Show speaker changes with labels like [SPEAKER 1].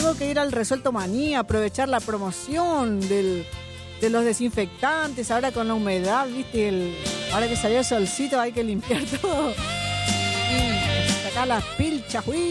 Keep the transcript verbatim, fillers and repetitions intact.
[SPEAKER 1] tengo que ir al Resuelto Manía, aprovechar la promoción del, de los desinfectantes, ahora con la humedad, viste, el, ahora que salió el solcito hay que limpiar todo. Y sacar las pilchas, uy.